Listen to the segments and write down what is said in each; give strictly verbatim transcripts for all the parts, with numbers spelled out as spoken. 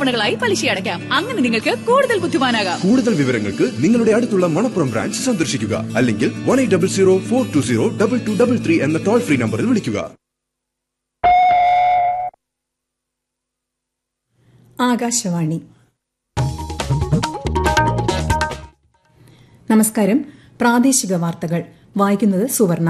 തവണകളായി പലിശ അടയ്ക്കാം. അങ്ങനെ നിങ്ങൾക്ക് കൂടുതൽ ബുദ്ധിമാനാകാം. കൂടുതൽ വിവരങ്ങൾക്ക് നിങ്ങളുടെ അടുത്തുള്ള മണപ്പുറം ബ്രാഞ്ച് സന്ദർശിക്കുക. അല്ലെങ്കിൽ one eight double zero four to zero double two double three എന്ന ടോൾ ഫ്രീ നമ്പറിൽ വിളിക്കുക. ആകാശവാണി. നമസ്കാരം. പ്രാദേശിക വാർത്തകൾ വായിക്കുന്നത് സുവർണ.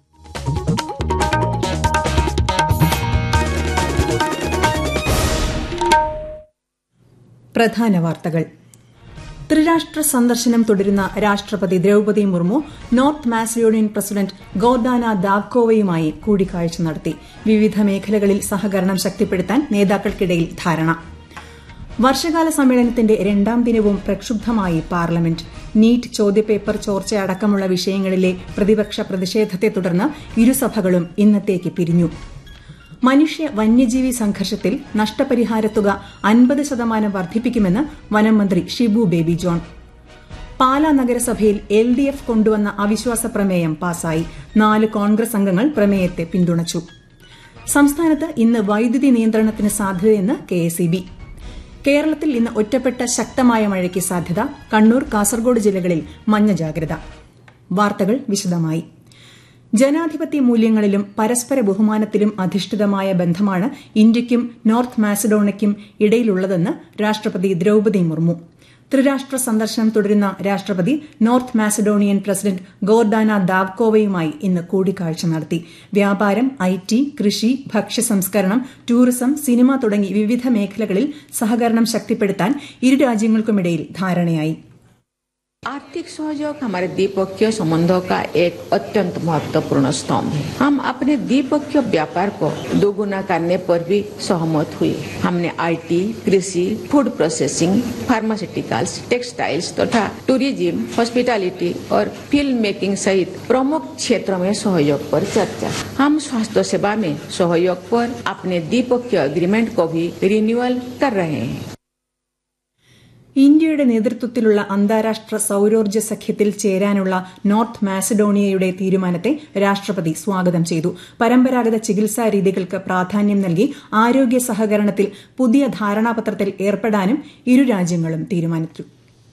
പ്രധാന വാർത്തകൾ. ത്രിരാഷ്ട്ര സന്ദർശനം തുടരുന്ന രാഷ്ട്രപതി Draupadi Murmu north Macedonian president Gordana ദാവ്കോവയുമായി കൂടിക്കാഴ്ച നടത്തി. വിവിധ മേഖലകളിൽ സഹകരണം ശക്തിപ്പെടുത്താൻ നേതാക്കൾക്കിടയിൽ ധാരണ. വർഷകാല സമ്മേളനത്തിന്റെ രണ്ടാം ദിനവും പ്രക്ഷുബ്ധമായി പാർലമെന്റ്. നീറ്റ് ചോദ്യപേപ്പർ ചോർച്ചയടക്കമുള്ള വിഷയങ്ങളിലെ പ്രതിപക്ഷ പ്രതിഷേധത്തെ തുടർന്ന് ഇരുസഭകളും ഇന്നത്തേക്ക് പിരിഞ്ഞു. മനുഷ്യ വന്യജീവി സംഘർഷത്തിൽ നഷ്ടപരിഹാരത്തുക അൻപത് ശതമാനം വർദ്ധിപ്പിക്കുമെന്ന് വനംമന്ത്രി ഷിബു ബേബി ജോൺ. പാലാ നഗരസഭയിൽ എൽ ഡി എഫ് കൊണ്ടുവന്ന അവിശ്വാസ പ്രമേയം പാസായി. നാല് കോൺഗ്രസ് അംഗങ്ങൾ പ്രമേയത്തെ പിന്തുണച്ചു. സംസ്ഥാനത്ത് ഇന്ന് വൈദ്യുതി നിയന്ത്രണത്തിന് സാധ്യതയെന്ന് കെ എസ് ഇ ബി. കേരളത്തിൽ ഇന്ന് ഒറ്റപ്പെട്ട ശക്തമായ മഴയ്ക്ക് സാധ്യത. കണ്ണൂർ, കാസർഗോഡ് ജില്ലകളിൽ മഞ്ഞ ജാഗ്രത. വാർത്തകൾ വിശദമായി. ജനാധിപത്യ മൂല്യങ്ങളിലും പരസ്പര ബഹുമാനത്തിലും അധിഷ്ഠിതമായ ബന്ധമാണ് ഇന്ത്യയ്ക്കും നോർത്ത് മാസിഡോണിയയ്ക്കും ഇടയിലുള്ളതെന്ന് രാഷ്ട്രപതി ദ്രൌപദി മുർമു. ത്രിരാഷ്ട്ര സന്ദർശനം തുടരുന്ന രാഷ്ട്രപതി നോർത്ത് മാസിഡോണിയൻ പ്രസിഡന്റ് ഗോർഡാന ദാവ്കോവയുമായി ഇന്ന് കൂടിക്കാഴ്ച നടത്തി. വ്യാപാരം, ഐ ടി, കൃഷി, ഭക്ഷ്യസംസ്കരണം, ടൂറിസം, സിനിമ തുടങ്ങി വിവിധ മേഖലകളിൽ സഹകരണം ശക്തിപ്പെടുത്താൻ ഇരു രാജ്യങ്ങൾക്കുമിടയിൽ ധാരണയായി. आर्थिक सहयोग हमारे द्विपक्षीय संबंधों का एक अत्यंत महत्वपूर्ण स्तंभ है. हम अपने द्विपक्षीय व्यापार को दोगुना करने पर भी सहमत हुए. हमने आईटी, कृषि, फूड प्रोसेसिंग, फार्मास्यूटिकल्स, टेक्सटाइल्स तथा टूरिज्म, हॉस्पिटैलिटी और फिल्म मेकिंग सहित प्रमुख क्षेत्रों में सहयोग पर चर्चा. हम स्वास्थ्य सेवा में सहयोग पर अपने द्विपक्षीय एग्रीमेंट को भी रिन्यूअल कर रहे हैं. ഇന്ത്യയുടെ നേതൃത്വത്തിലുള്ള അന്താരാഷ്ട്ര സൌരോർജ്ജ സഖ്യത്തിൽ ചേരാനുള്ള നോർത്ത് മാസിഡോണിയയുടെ തീരുമാനത്തെ രാഷ്ട്രപതി സ്വാഗതം ചെയ്തു. പരമ്പരാഗത ചികിത്സാ രീതികൾക്ക് പ്രാധാന്യം നൽകി ആരോഗ്യ സഹകരണത്തിൽ പുതിയ ധാരണാപത്രത്തിൽ ഏർപ്പെടാനും ഇരു രാജ്യങ്ങളും തീരുമാനിച്ചു.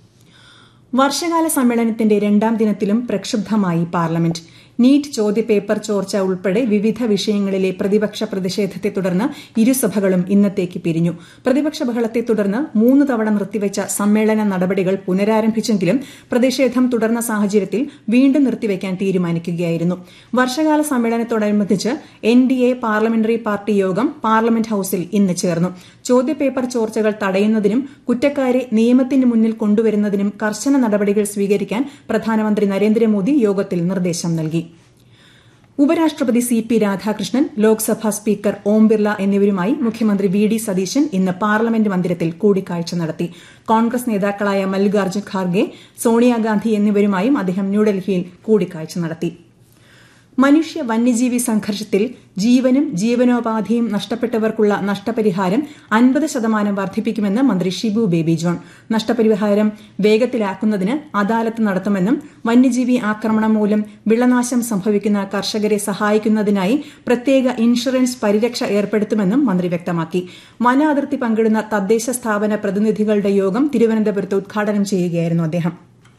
വർഷകാല സമ്മേളനത്തിന്റെ രണ്ടാം ദിനത്തിലും പ്രക്ഷുബ്ധമായി പാർലമെന്റ്. നീറ്റ് ചോദ്യപേപ്പർ ചോർച്ച ഉൾപ്പെടെ വിവിധ വിഷയങ്ങളിലെ പ്രതിപക്ഷ പ്രതിഷേധത്തെ തുടർന്ന് ഇരുസഭകളും ഇന്നത്തേക്ക് പിരിഞ്ഞു. പ്രതിപക്ഷ ബഹളത്തെ തുടർന്ന് മൂന്ന് തവണ നിർത്തിവച്ച സമ്മേളന നടപടികൾ പുനരാരംഭിച്ചെങ്കിലും പ്രതിഷേധം തുടർന്ന സാഹചര്യത്തിൽ വീണ്ടും നിർത്തിവയ്ക്കാൻ തീരുമാനിക്കുകയായിരുന്നു. വർഷകാല സമ്മേളനത്തോടനുബന്ധിച്ച് N D A parliamentary party യോഗം പാർലമെന്റ് ഹൌസിൽ ഇന്ന് ചേർന്നു. ചോദ്യപേപ്പർ ചോർച്ചകൾ തടയുന്നതിനും കുറ്റക്കാരെ നിയമത്തിന് മുന്നിൽ കൊണ്ടുവരുന്നതിനും കർശന നടപടികൾ സ്വീകരിക്കാൻ പ്രധാനമന്ത്രി നരേന്ദ്രമോദി യോഗത്തിൽ നിർദ്ദേശം നൽകി. ഉപരാഷ്ട്രപതി C P Radhakrishnan, Lok Sabha speaker Om Birla എന്നിവരുമായി മുഖ്യമന്ത്രി വി ഡി സതീശൻ ഇന്ന് പാർലമെന്റ് മന്ദിരത്തിൽ കൂടിക്കാഴ്ച നടത്തി. കോൺഗ്രസ് നേതാക്കളായ മല്ലികാർജ്ജുൻ ഖാർഗെ, സോണിയാഗാന്ധി എന്നിവരുമായും അദ്ദേഹം ന്യൂഡൽഹിയിൽ കൂടിക്കാഴ്ച നടത്തി. മനുഷ്യ വന്യജീവി സംഘർഷത്തിൽ ജീവനും ജീവനോപാധിയും നഷ്ടപ്പെട്ടവർക്കുള്ള നഷ്ടപരിഹാരം അൻപത് ശതമാനം വർദ്ധിപ്പിക്കുമെന്ന് മന്ത്രി ഷിബു ബേബി ജോൺ. നഷ്ടപരിഹാരം വേഗത്തിലാക്കുന്നതിന് അദാലത്ത് നടത്തുമെന്നും വന്യജീവി ആക്രമണം മൂലം വിളനാശം സംഭവിക്കുന്ന കർഷകരെ സഹായിക്കുന്നതിനായി പ്രത്യേക ഇൻഷുറൻസ് പരിരക്ഷ ഏർപ്പെടുത്തുമെന്നും മന്ത്രി വ്യക്തമാക്കി. വന അതിർത്തി പങ്കിടുന്ന തദ്ദേശ സ്ഥാപന പ്രതിനിധികളുടെ യോഗം തിരുവനന്തപുരത്ത് ഉദ്ഘാടനം ചെയ്യുകയായിരുന്നു അദ്ദേഹം.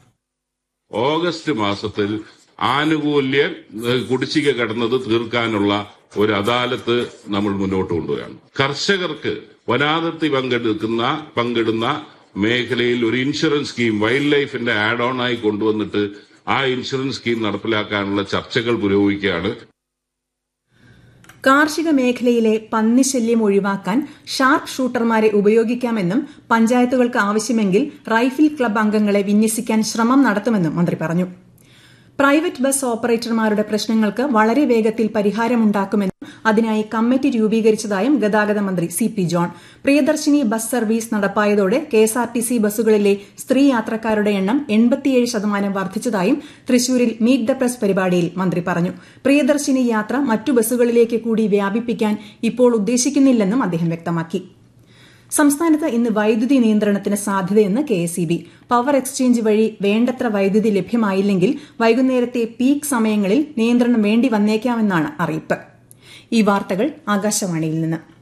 ഓഗസ്റ്റ് മാസത്തിൽ ആനുകൂല്യ കുടിശ്ശിക കടന്നത് തീർക്കാനുള്ള ഒരു അദാലത്ത് നമ്മൾ മുന്നോട്ട് കൊണ്ടുവരികയാണ്. കർഷകർക്ക് വനാതിർത്തി പങ്കെടുക്കുന്ന പങ്കിടുന്ന മേഖലയിൽ ഒരു ഇൻഷുറൻസ് സ്കീം വൈൽഡ് ലൈഫിന്റെ ആഡ് ഓൺ ആയി കൊണ്ടുവന്നിട്ട് ആ ഇൻഷുറൻസ് സ്കീം നടപ്പിലാക്കാനുള്ള ചർച്ചകൾ പുരോഗമിക്കുകയാണ്. കാർഷിക മേഖലയിലെ പന്നിശല്യം ഒഴിവാക്കാൻ ഷാർപ്പ് ഷൂട്ടർമാരെ ഉപയോഗിക്കാമെന്നും പഞ്ചായത്തുകൾക്ക് ആവശ്യമെങ്കിൽ റൈഫിൾ ക്ലബ് അംഗങ്ങളെ വിന്യസിക്കാൻ ശ്രമം നടത്തുമെന്നും മന്ത്രി പറഞ്ഞു. പ്രൈവറ്റ് ബസ് ഓപ്പറേറ്റർമാരുടെ പ്രശ്നങ്ങൾക്ക് വളരെ വേഗത്തിൽ പരിഹാരമുണ്ടാക്കുമെന്നും അതിനായി കമ്മിറ്റി രൂപീകരിച്ചതായും ഗതാഗത മന്ത്രി C P John. Priyadarshini bus service നടപ്പായതോടെ KSRTC ബസ്സുകളിലെ സ്ത്രീ യാത്രക്കാരുടെ എണ്ണം എൺപത്തിയേഴ് ശതമാനം വർദ്ധിച്ചതായും തൃശൂരിൽ മീറ്റ് ദ പ്രസ് പരിപാടിയിൽ മന്ത്രി പറഞ്ഞു. പ്രിയദർശിനി യാത്ര മറ്റു ബസ്സുകളിലേക്ക് കൂടി വ്യാപിപ്പിക്കാൻ ഇപ്പോൾ ഉദ്ദേശിക്കുന്നില്ലെന്നും അദ്ദേഹം വ്യക്തമാക്കി. സംസ്ഥാനത്ത് ഇന്ന് വൈദ്യുതി നിയന്ത്രണത്തിന് സാധ്യതയെന്ന് K S E B. Power exchange വഴി വേണ്ടത്ര വൈദ്യുതി ലഭ്യമായില്ലെങ്കിൽ വൈകുന്നേരത്തെ പീക്ക് സമയങ്ങളിൽ നിയന്ത്രണം വേണ്ടി വന്നേക്കാമെന്നാണ് അറിയിപ്പ്. ഈ വാർത്തകൾ ആകാശവാണിയിൽ നിന്ന്.